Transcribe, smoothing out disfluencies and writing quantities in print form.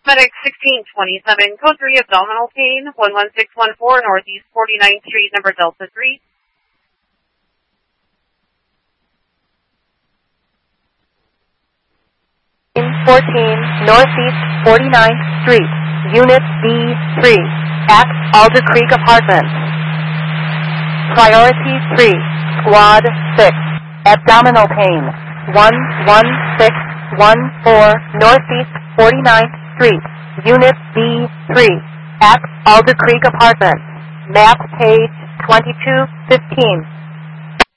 Medic 1627, code 3 abdominal pain, 11614 Northeast 49th Street, number Delta 3. In 14 Northeast 49th Street, Unit B3, at Alder Creek Apartments. Priority 3, Squad 6, abdominal pain, 11614 Northeast 49th Street, Unit B3, at Alder Creek Apartments. Map page 2215.